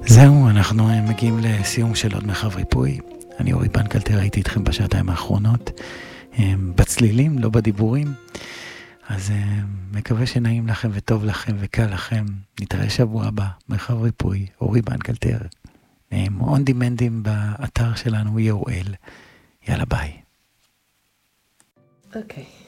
זהו, אנחנו מגיעים לסיום של עוד מרחב ריפוי. אני אורי בנקלטר, הייתי איתכם בשעתיים האחרונות, בצלילים, לא בדיבורים. אז מקווה שנעים לכם וטוב לכם וקל לכם. נתראה שבוע הבא, מרחב ריפוי, אורי בנקלטר. on demandים באתר שלנו, יואל. יאללה ביי. אוקיי.